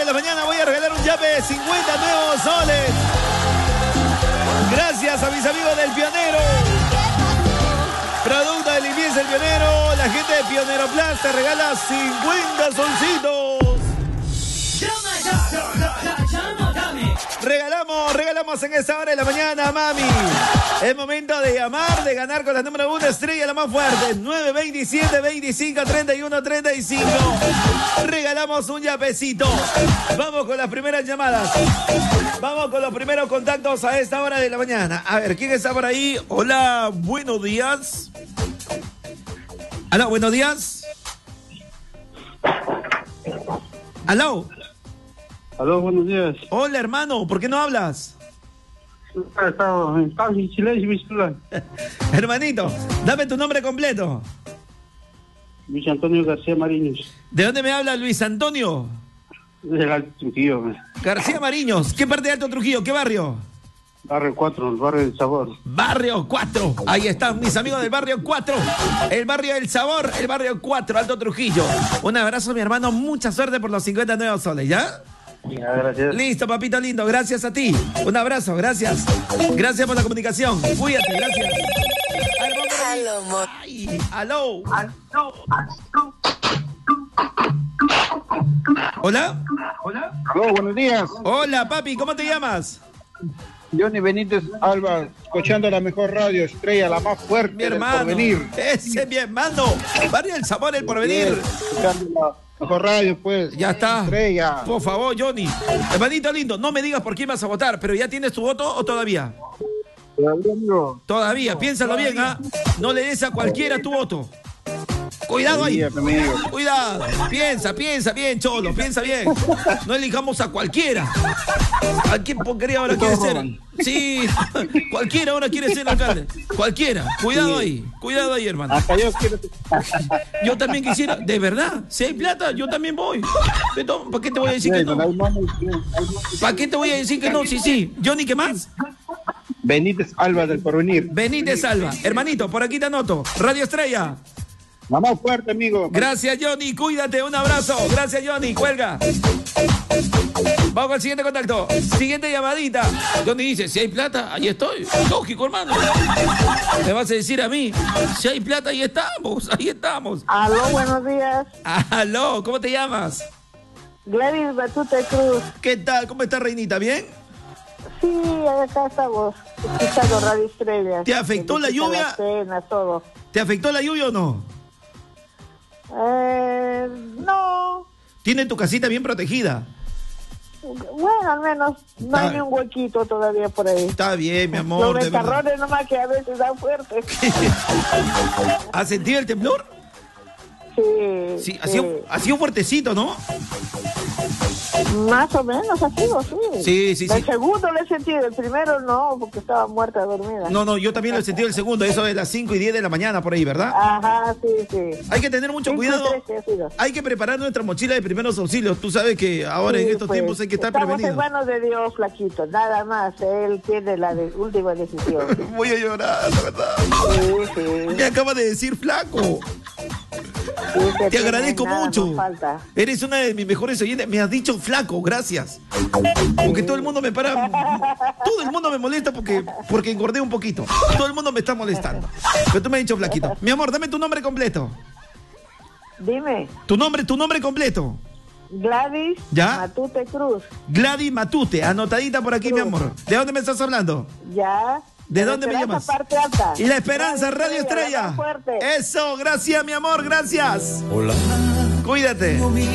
la mañana voy a regalar un yape de 50 nuevos soles. Gracias a mis amigos del Pionero. Producto de limpieza El Pionero. La gente de Pionero Plus te regala 50 solcitos. Regalamos en esta hora de la mañana, mami. Es momento de llamar, de ganar con la número 1 estrella, la más fuerte. 927 25 31 35. Regalamos un yapecito. Vamos con las primeras llamadas. Vamos con los primeros contactos a esta hora de la mañana. A ver, ¿quién está por ahí? Hola, buenos días. Aló, buenos días. Aló. Aló, buenos días. Hola, hermano, ¿por qué no hablas? Hermanito, dame tu nombre completo. Luis Antonio García Mariños. ¿De dónde me habla Luis Antonio? Del Alto Trujillo. García Mariños. ¿Qué parte de Alto Trujillo? ¿Qué barrio? Barrio 4, el barrio del Sabor. Barrio 4. Ahí están mis amigos del barrio 4. El barrio del Sabor, el barrio 4, Alto Trujillo. Un abrazo, mi hermano. Mucha suerte por los 50 nuevos soles, ¿ya? Ya, gracias. Listo, papito lindo. Gracias a ti. Un abrazo, gracias. Gracias por la comunicación. Cuídate, gracias. Ay, aló. Hola. Aló, buenos días. Hola, papi. ¿Cómo te llamas? Johnny Benítez Alba, escuchando la mejor radio estrella, la más fuerte Mi hermano. del Porvenir. Ese es mi hermano. Barrio El Sabor, El Porvenir. Escuchando la mejor radio, pues. Ya está. Estrella. Por favor, Johnny. Hermanito lindo, no me digas por quién vas a votar, pero ¿ya tienes tu voto o todavía? Amigo. Todavía, piénsalo bien, ¿ah? No le des a cualquiera tu voto. Cuidado ahí. Cuidado. Piensa bien, cholo. Piensa bien. No elijamos a cualquiera. ¿A quién porquería ahora quiere ser? Sí, cualquiera ahora quiere ser alcalde. Cualquiera. Cuidado ahí. Cuidado ahí, hermano. Hasta yo quiero. Yo también quisiera. De verdad. Si hay plata, yo también voy. ¿Para qué te voy a decir que no? ¿Para qué te voy a decir que no? Sí. Johnny, ¿qué más? Benítez Alba del Porvenir. Benítez Alba. Hermanito, por aquí te anoto. Radio Estrella. La más fuerte, amigo. Gracias, Johnny. Cuídate. Un abrazo. Gracias, Johnny. Cuelga. Vamos al siguiente contacto. Siguiente llamadita. Johnny dice, si hay plata, ahí estoy. Lógico, hermano. Me vas a decir a mí, si hay plata, ahí estamos. Ahí estamos. Aló, buenos días. Aló, ¿cómo te llamas? Gladys Matute Cruz. ¿Qué tal? ¿Cómo está, reinita? ¿Bien? Sí, acá estamos, escuchando Radio Estrella. ¿Te afectó la lluvia? La cena, todo. ¿Te afectó la lluvia o no? No. ¿Tiene tu casita bien protegida? Bueno, al menos no hay ni un huequito todavía por ahí. Está bien, mi amor. Los ventarrones nomás que a veces dan fuerte. ¿Has sentido el temblor? Sí. Ha sido fuertecito, ¿no? Más o menos ha sido, sí. Sí. El segundo lo he sentido, el primero no, porque estaba muerta dormida. No, yo también lo he sentido el segundo, eso de las 5 y 10 de la mañana por ahí, ¿verdad? Ajá, sí. Hay que tener mucho cuidado. Hay que preparar nuestra mochila de primeros auxilios. Tú sabes que ahora en estos tiempos hay que estar prevenidos. Estamos en manos de Dios, flaquito, nada más. Él tiene la última decisión. Voy a llorar, la verdad. Sí. Me acaba de decir flaco. Te agradezco mucho. Eres una de mis mejores oyentes. Me has dicho flaco, gracias. Porque todo el mundo me para. Todo el mundo me molesta porque engordé un poquito. Todo el mundo me está molestando. Pero tú me has dicho flaquito. Mi amor, dame tu nombre completo. Dime. Tu nombre completo. Gladys Matute Cruz. Gladys Matute, anotadita por aquí, Cruz. Mi amor. ¿De dónde me estás hablando? Ya. ¿De dónde me llamas? Parte alta. Y La Esperanza, Radio Estrella. Eso, gracias, mi amor, gracias. Hola. Cuídate.